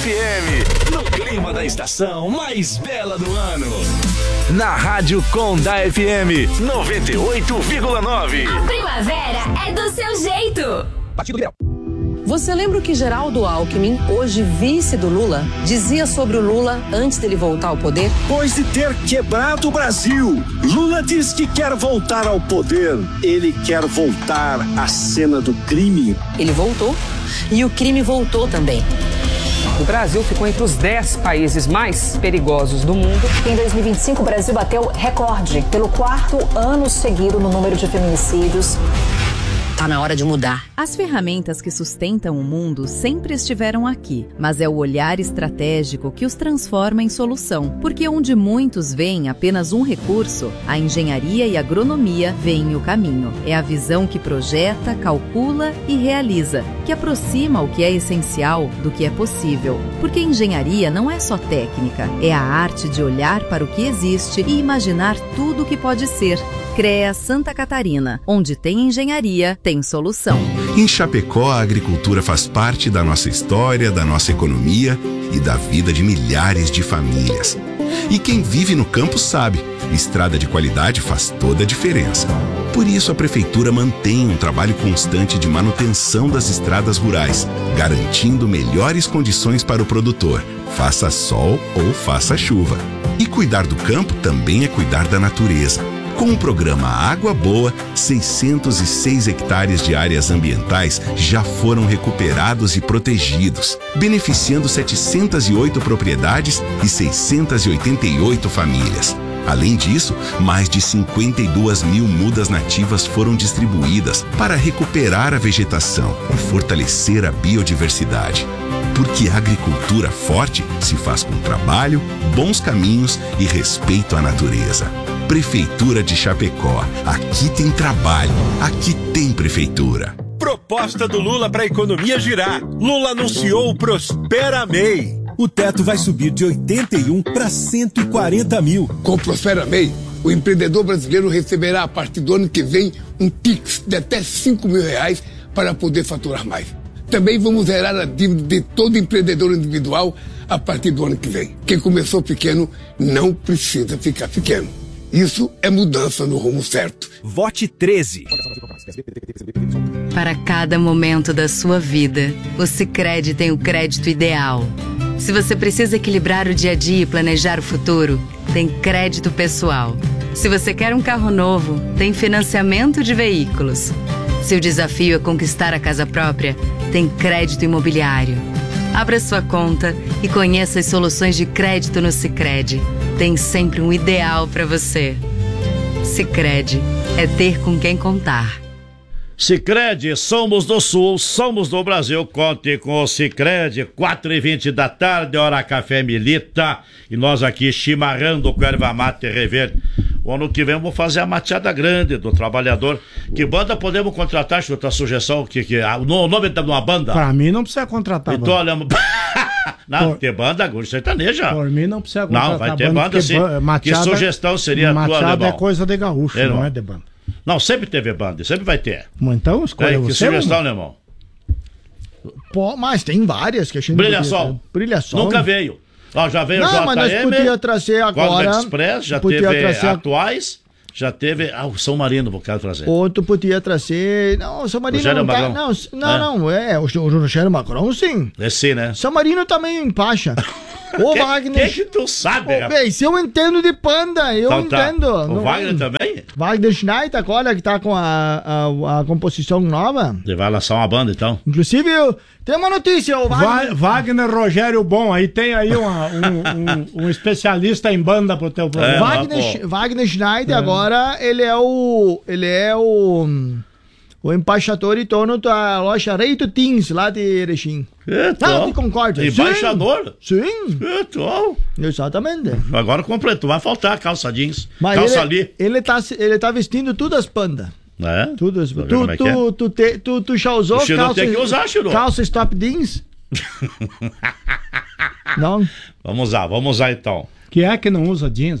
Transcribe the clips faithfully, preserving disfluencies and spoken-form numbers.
F M, no clima da estação mais bela do ano. Na Rádio Conda F M noventa e oito vírgula nove. A primavera é do seu jeito. Partido Liberal. Você lembra o que Geraldo Alckmin, hoje vice do Lula, dizia sobre o Lula antes dele voltar ao poder? Depois de ter quebrado o Brasil, Lula diz que quer voltar ao poder. Ele quer voltar à cena do crime. Ele voltou e o crime voltou também. O Brasil ficou entre os dez países mais perigosos do mundo. Em dois mil e vinte e cinco, o Brasil bateu recorde pelo quarto ano seguido no número de feminicídios. Tá na hora de mudar. As ferramentas que sustentam o mundo sempre estiveram aqui, mas é o olhar estratégico que os transforma em solução. Porque onde muitos veem apenas um recurso, a engenharia e a agronomia veem o caminho. É a visão que projeta, calcula e realiza, que aproxima o que é essencial do que é possível. Porque engenharia não é só técnica, é a arte de olhar para o que existe e imaginar tudo o que pode ser. CREA Santa Catarina, onde tem engenharia, tem solução. Em Chapecó, a agricultura faz parte da nossa história, da nossa economia e da vida de milhares de famílias. E quem vive no campo sabe, estrada de qualidade faz toda a diferença. Por isso, a Prefeitura mantém um trabalho constante de manutenção das estradas rurais, garantindo melhores condições para o produtor, faça sol ou faça chuva. E cuidar do campo também é cuidar da natureza. Com o programa Água Boa, seiscentos e seis hectares de áreas ambientais já foram recuperados e protegidos, beneficiando setecentas e oito propriedades e seiscentas e oitenta e oito famílias. Além disso, mais de cinquenta e duas mil mudas nativas foram distribuídas para recuperar a vegetação e fortalecer a biodiversidade. Porque a agricultura forte se faz com trabalho, bons caminhos e respeito à natureza. Prefeitura de Chapecó. Aqui tem trabalho, aqui tem prefeitura. Proposta do Lula para a economia girar. Lula anunciou o Prospera M E I. O teto vai subir de oitenta e um para cento e quarenta mil. Com o Prospera M E I, o empreendedor brasileiro receberá a partir do ano que vem um Pix de até cinco mil reais para poder faturar mais. Também vamos zerar a dívida de todo empreendedor individual a partir do ano que vem. Quem começou pequeno não precisa ficar pequeno. Isso é mudança no rumo certo. Vote treze. Para cada momento da sua vida, o Sicredi tem o crédito ideal. Se você precisa equilibrar o dia a dia e planejar o futuro, tem crédito pessoal. Se você quer um carro novo, tem financiamento de veículos. Se o desafio é conquistar a casa própria, tem crédito imobiliário. Abra sua conta e conheça as soluções de crédito no Sicredi. Tem sempre um ideal para você. Sicredi é ter com quem contar. Sicredi, somos do Sul, somos do Brasil. Conte com o Sicredi. Quatro e vinte da tarde, hora café milita. E nós aqui chimarrando com erva mate reverde. O ano que vem vamos fazer a mateada grande do trabalhador. Que banda podemos contratar, chuta a sugestão? Que, que, o nome de uma banda? Pra mim não precisa contratar. Então, olha... Não, por... tem banda agora sertaneja. Por mim não precisa contratar. Não, vai ter banda, banda sim. Machada, que sugestão seria a tua, Machada Alemão? É coisa de gaúcho, é, não não é de banda. Não, sempre teve banda, sempre vai ter. Então escolha é, você. Que sugestão, Alemão? Pô, mas tem várias que a gente... Brilha Sol. Brilha Sol. Nunca veio. Ó, já veio não, o J M. Mas nós podia trazer agora... Express, já teve trazer... Atuais... Já teve. Ah, o São Marino, vou quero trazer. Ou tu podia trazer. Não, o São Marino Rogério não tá. Macron. Não, não, é. não, é. O, o Rogério Macron, sim. É sim, né? São Marino também empacha. Ô, que, Wagner. Que que tu sabe, Ô, bem, se eu entendo de panda, eu então, entendo. Tá. O não, Wagner também? Wagner Schneider, olha, que tá com a, a, a composição nova. Ele vai lançar uma banda, então. Inclusive, eu, tem uma notícia, o Wagner... Wagner Rogério Bom, aí tem aí uma, um, um, um especialista em banda pro teu programa. É, Wagner, Wagner Schneider, é. agora, ele é o... Ele é o... O embaixador e dono da loja Reito Teens, lá de Erechim. Não, de Concórdia. Embaixador? Sim. Sim. Então. Exatamente. Agora completou, vai faltar calça jeans, mas calça ele, ali. Ele tá, ele tá vestindo tudo as pandas. É? Tudo as pandas. Tu, é tu, é? tu, te, tu, tu já usou calça... tem que usar, Chiro. Calça stop jeans? Não? Vamos usar, vamos usar então. Que é que não usa jeans?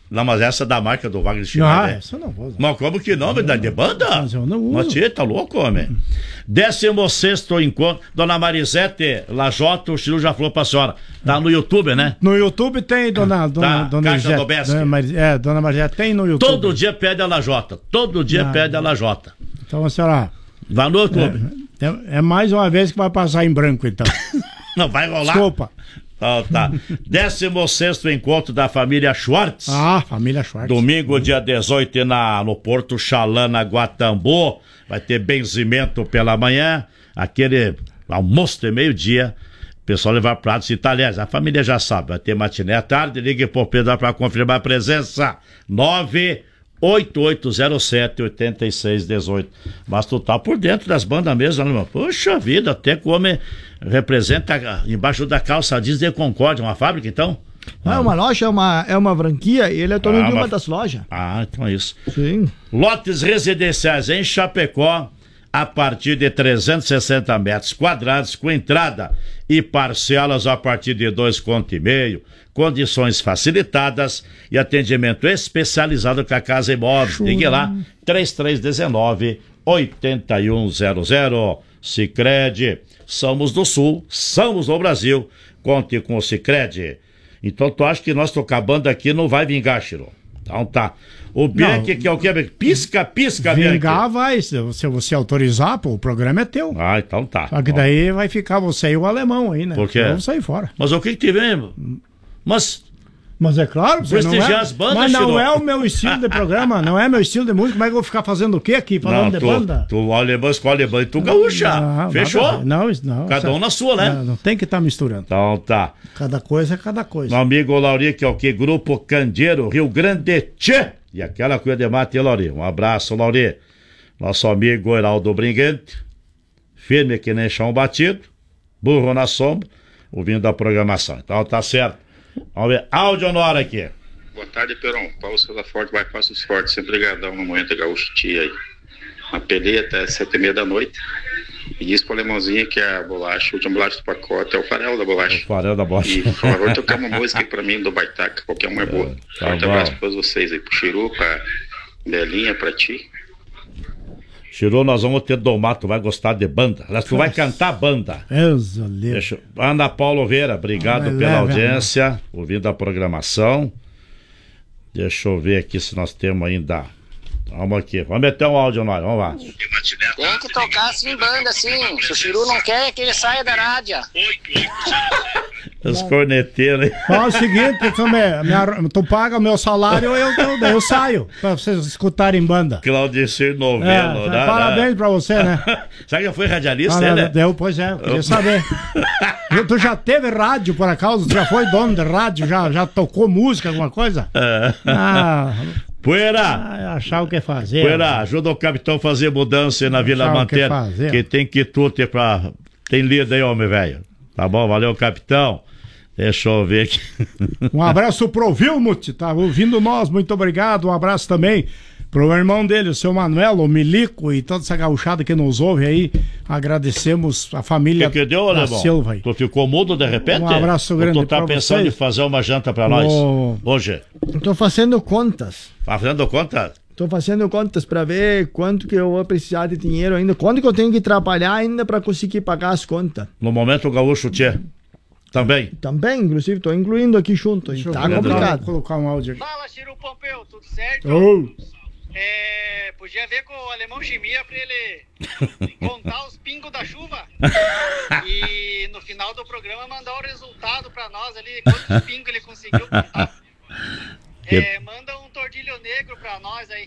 Não, mas essa é da marca do Wagner Schneider. Ah, né? essa eu não vou usar. Mas como que não? Verdade de banda? Mas eu não uso. Mas tia, tá louco, homem? décimo sexto encontro. Dona Marisete Lajota, o Chiru já falou pra senhora. Tá no YouTube, né? No YouTube tem, dona, dona, Tá, dona Caixa Elisete, Dobeschi. dona Mari- É, dona Maria, tem no YouTube. Todo dia pede a Lajota. Todo dia Ah, pede a Lajota. Então, a senhora... Vai no YouTube. É, é mais uma vez que vai passar em branco, então. Não vai rolar? Desculpa. Ah, tá. décimo sexto encontro da família Schwartz. Ah, família Schwartz. Domingo, dia dezoito, na, no Porto Xalana, Guatambu. Vai ter benzimento pela manhã. Aquele almoço de meio-dia. O pessoal levar pratos e talheres. A família já sabe. Vai ter matiné à tarde. Ligue pro Pedro para confirmar a presença. nove oito oito zero sete oito seis um oito. Mas tu tá por dentro das bandas mesmo, né, irmão? Poxa vida, até que o homem representa embaixo da calça jeans de Concórdia, uma fábrica, então? Não, é uma loja, é uma, é uma franquia e ele é dono Ah, de uma mas- das lojas. Ah, então é isso. Sim. Lotes residenciais em Chapecó, a partir de trezentos e sessenta metros quadrados, com entrada e parcelas a partir de dois conto e meio, condições facilitadas e atendimento especializado com a Casa Imóvel. Ligue lá, três três um nove, oito um zero zero. Sicredi, somos do Sul, somos do Brasil, conte com o Sicredi. Então tu acha que nós tô acabando aqui não vai vingar, Chiro? Então tá. O Bianchi, que é o que? Pisca, pisca, Vingar vai, se você, você autorizar, pô, o programa é teu. Ah, então tá. Só que daí vai ficar você e o alemão aí, né? Por quê? Vamos sair fora. Mas o que que tivemos? Mas... Mas é claro, você não prestigiar é, as bandas, mas não Chiro. é o meu estilo de programa, não é meu estilo de música, como é que eu vou ficar fazendo o quê aqui, falando Não, de tu, banda? tu alemão, escola alemã e tu gaúcha. Não, Fechou? nada- Não, isso não. Cada um na sua, né? Não, não tem que estar misturando. Então tá. Cada coisa é cada coisa. Meu amigo Lauri, que é o que? Grupo Candeeiro, Rio Grande, Tchê! E aquela coisa de mate, hein, Lauri? Um abraço, Lauri. Nosso amigo Heraldo Bringuente, firme que nem chão batido, burro na sombra, ouvindo a programação. Então tá certo. Vamos ver. Áudio na hora aqui. Boa tarde, Perão. Paulo César Forte, vai Passos Fortes, sempre ligadão no Momento Gaúcho Tia aí. Uma peleia até sete e meia da noite. E diz pro alemãozinho que a bolacha, a última bolacha do pacote é o farelo da bolacha. O farelo da bolacha. E por favor, tocar uma música aí pra mim do Baitaca, qualquer uma é boa. Tá Forte bom. abraço pra todos vocês aí, pro Chiru, pra Belinha, pra ti. Chirou, nós vamos ter domar, tu vai gostar de banda. Aliás, tu vai cantar banda. Deus livre. Deixa... Ana Paula Oliveira, obrigado Vai, pela leve, audiência, ouvindo a programação. Deixa eu ver aqui se nós temos ainda. Vamos aqui, vamos meter um áudio nós, vamos lá. Tem que tocar assim, banda, assim. Se o Chiru não quer, que ele saia da rádio. Os corneteiros aí. Fala o seguinte, tu, me, me, tu paga o meu salário, eu, eu, eu saio, pra vocês escutarem banda. Claudicir É, Novelo, né? parabéns pra você, né? Sabe que já foi radialista, Ah, né? eu, pois é, eu queria saber. Tu já teve rádio, por acaso? Tu já foi dono de rádio? Já, já tocou música, alguma coisa? É. Ah, Poeira! ah, achar o que fazer. Poeira, ajuda o capitão a fazer mudança aí na Vila Achar o que Manteira. fazer. Que tem que tudo ter pra. Tem lido aí, homem, velho. Tá bom, valeu, capitão. Deixa eu ver aqui. Um abraço pro Vilmut, tá ouvindo nós, muito obrigado. Um abraço também pro irmão dele, o seu Manuel, o Milico e toda essa gauchada que nos ouve aí. Agradecemos a família que que deu, da alemão? Silva aí. Tu ficou mudo de repente? Um abraço grande Ou tu tá pra pensando vocês. em fazer uma janta pra nós Ô. hoje? Tô fazendo contas. Tá fazendo conta? Tô fazendo contas pra ver quanto que eu vou precisar de dinheiro ainda. Quanto que eu tenho que trabalhar ainda pra conseguir pagar as contas. No momento o gaúcho tchê. Também. Também, inclusive, tô incluindo aqui junto. E tá complicado. Vou colocar um áudio aqui. Fala, Chiru Pompeu, tudo certo? Oh. É, podia ver com o alemão Chimia pra ele contar os pingos da chuva e no final do programa mandar o resultado pra nós ali, quantos pingos ele conseguiu contar. É, manda um tordilho negro pra nós aí.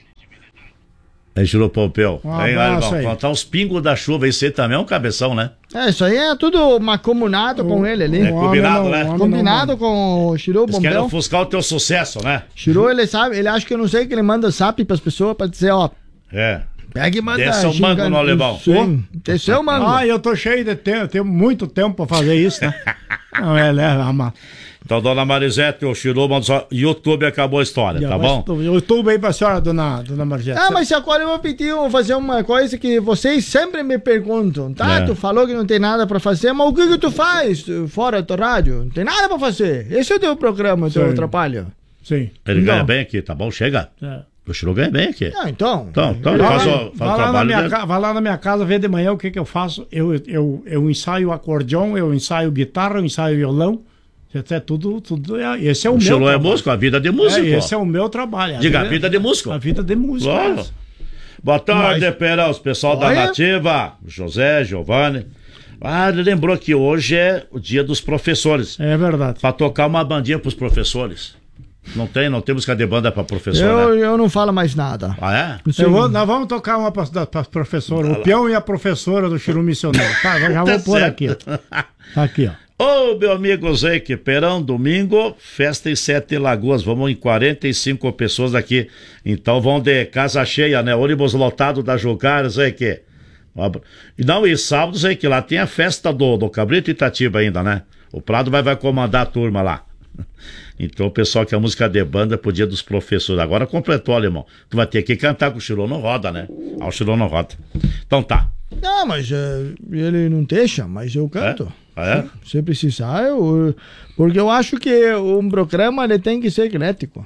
É Giro Pompeu. Um Hein, abraço Alemão? aí. Contar os pingos da chuva, esse aí também é um cabeção, né? É, isso aí é tudo macomunado com ele ali. É combinado, né? Combinado com o Chiru Eles querem Bombel. ofuscar o teu sucesso, né? Chiru, ele sabe, ele acha que eu não sei que ele manda zap pras pessoas pra dizer, ó, É. pega e manda. Desce o mango no alemão. Sim, desceu o mango. Ah, eu tô cheio de tempo, tenho muito tempo pra fazer isso, né? Não, é, leva, ama. Então, dona Marisete, o Chiru, manda só. YouTube acabou a história, tá bom? Eu estou bem pra senhora, dona, dona Margete. Ah, mas agora eu vou pedir, eu vou fazer uma coisa que vocês sempre me perguntam, tá? É. Tu falou que não tem nada pra fazer, mas o que que tu faz fora do rádio? Não tem nada pra fazer. Esse é o teu programa, o teu Sim. trabalho. Sim. Ele Então. ganha bem aqui, tá bom? Chega. É. O Chiru ganha bem aqui. Ah, então. Então, então ele Vai faz lá, o, faz o vai lá na trabalho minha dele. ca- vai lá na minha casa ver de manhã o que que eu faço. Eu, eu, eu ensaio acordeon, eu ensaio guitarra, eu ensaio violão. Isso é tudo, tudo. é- Esse é o, O meu Chiru é trabalho. músico, a vida de músico. É, esse é o meu trabalho. Diga, a vida de músico. A vida de músico. Claro. é. Boa tarde, Mas- Perão, os pessoal da Olha. Nativa, José, Giovanni. Ah, ele lembrou que hoje é o dia dos professores. É verdade. Pra tocar uma bandinha pros professores. Não tem, não tem música de banda pra professor, Eu, né? eu não falo mais nada. Ah, é? Eu vou- nós vamos tocar uma para a professora, o peão e a professora do Chiru Missionário. Tá, eu já vou Tá pôr certo. aqui, ó. Tá aqui, ó. Ô, meu amigo Zeque, Perão, domingo, festa em Sete Lagoas. Vamos em quarenta e cinco pessoas aqui. Então vão de casa cheia, né? Ônibus lotado da Jucar, Zeque. E não, e sábado, Zeque, lá tem a festa do, do Cabrito Itatiba ainda, né? O Prado vai, vai comandar a turma lá. Então o pessoal que a música de banda pro dia dos professores. Agora completou, alemão. Tu vai ter que cantar com o Chiru, não roda, né? Ah, o Chiru não roda. Então tá. Não, mas eh, ele não deixa, mas eu canto. Ah, é? Se precisar, eu. Porque eu acho que um programa ele tem que ser eclético.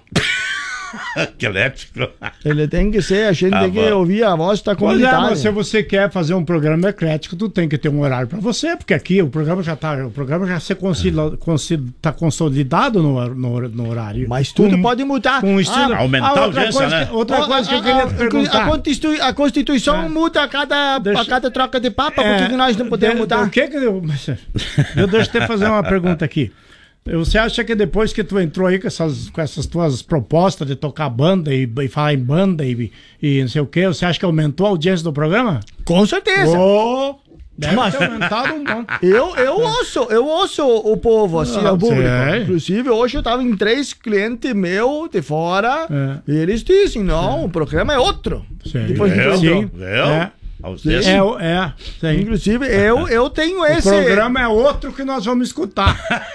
Que elétrico. Ele tem que ser, a gente Ah, tem que bom. ouvir a voz da Pois é, comunidade. mas se você quer fazer um programa eclético, tu tem que ter um horário pra você, porque aqui o programa já tá, o programa já se consoli- consi- tá consolidado no, no, no horário. Mas tudo Com- pode mudar. Com um estilo, Ah, aumentar Ah, a outra audiência, coisa, né? que- Outra Ó, coisa que eu a- queria a- te perguntar. A, Constitu- a Constituição muda a cada, Deixa- a cada troca de papo, É, por que que nós não podemos de- mudar? O que que eu, eu deixa eu te fazer uma pergunta aqui. Você acha que depois que tu entrou aí com essas, com essas tuas propostas de tocar banda e, e falar em banda e, e não sei o que, você acha que aumentou a audiência do programa? Com certeza. Oh, deve Mas- ter aumentado um monte. Eu, eu ouço, eu ouço o povo, assim, Ah, o público. sei. Inclusive, hoje eu tava em três clientes meus de fora É. e eles dizem, não, o programa é outro. Sim. Depois que Eu? tu entrou. Eu? É. Audiência? É, o- é, sim. Inclusive, eu, eu tenho O esse... programa é outro que nós vamos escutar.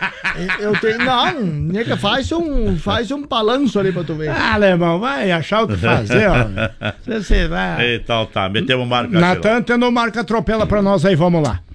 Eu tenho... Não, nega, faz um, faz um balanço ali pra tu ver. Ah, alemão, vai achar o que fazer, homem. Você, você vai. Então tá, metemos marca. Chiru. Natan, tendo marca atropela pra nós aí, vamos lá.